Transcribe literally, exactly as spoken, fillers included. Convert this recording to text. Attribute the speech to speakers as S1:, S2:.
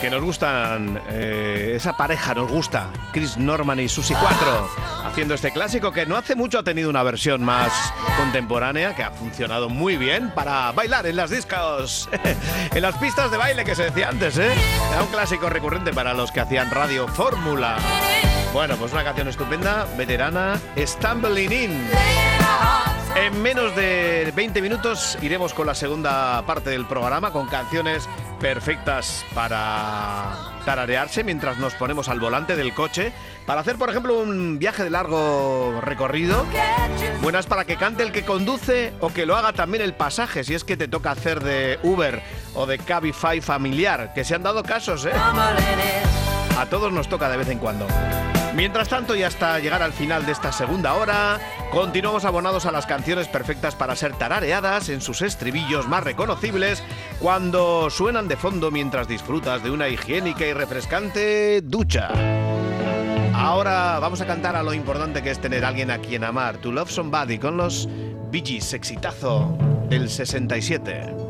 S1: que nos gustan, eh, esa pareja nos gusta, Chris Norman y Susie cuatro, haciendo este clásico que no hace mucho ha tenido una versión más contemporánea que ha funcionado muy bien para bailar en las discos, en las pistas de baile que se decía antes, ¿eh? Era un clásico recurrente para los que hacían Radio Fórmula. Bueno, pues una canción estupenda, veterana, Stumbling In. En menos de veinte minutos iremos con la segunda parte del programa, con canciones perfectas para tararearse mientras nos ponemos al volante del coche, para hacer, por ejemplo, un viaje de largo recorrido. Buenas para que cante el que conduce o que lo haga también el pasaje, si es que te toca hacer de Uber o de Cabify familiar, que se han dado casos, ¿eh? A todos nos toca de vez en cuando. Mientras tanto, y hasta llegar al final de esta segunda hora, continuamos abonados a las canciones perfectas para ser tarareadas en sus estribillos más reconocibles cuando suenan de fondo mientras disfrutas de una higiénica y refrescante ducha. Ahora vamos a cantar a lo importante que es tener a alguien a quien amar. To Love Somebody con los Bee Gees, exitazo del sesenta y siete.